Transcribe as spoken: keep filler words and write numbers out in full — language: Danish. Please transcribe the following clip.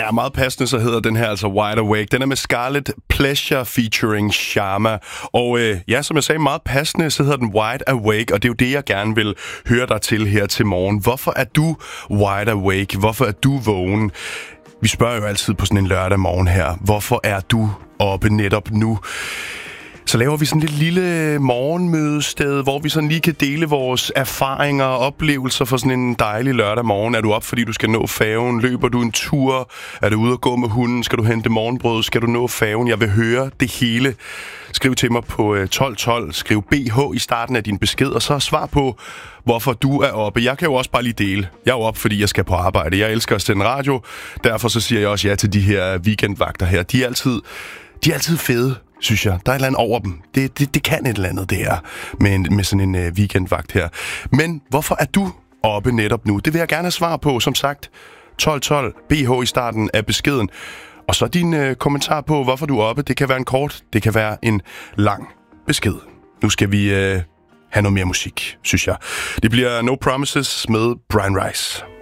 Ja, meget passende, så hedder den her altså Wide Awake. Den er med Scarlet Pleasure featuring Sharma. Og øh, ja, som jeg sagde, meget passende, så hedder den Wide Awake, og det er jo det, jeg gerne vil høre dig til her til morgen. Hvorfor er du wide awake? Hvorfor er du vågen? Vi spørger jo altid på sådan en lørdag morgen her, hvorfor er du oppe netop nu? Så laver vi sådan et lille morgenmødested, hvor vi sådan lige kan dele vores erfaringer og oplevelser for sådan en dejlig lørdag morgen. Er du op, fordi du skal nå færgen? Løber du en tur? Er du ude at gå med hunden? Skal du hente morgenbrød? Skal du nå færgen? Jeg vil høre det hele. Skriv til mig på tolv tolv. Skriv B H i starten af din besked, og så svar på, hvorfor du er oppe. Jeg kan jo også bare lige dele. Jeg er jo oppe, fordi jeg skal på arbejde. Jeg elsker at sende radio. Derfor så siger jeg også ja til de her weekendvagter her. De er altid, de er altid fede, synes jeg. Der er et eller andet over dem. Det, det, det kan et eller andet, det her, med, med sådan en uh, weekendvagt her. Men hvorfor er du oppe netop nu? Det vil jeg gerne svare på. Som sagt, tolv tolv, B H i starten af beskeden. Og så din uh, kommentar på, hvorfor du er oppe. Det kan være en kort, det kan være en lang besked. Nu skal vi uh, have noget mere musik, synes jeg. Det bliver No Promises med Brian Rice.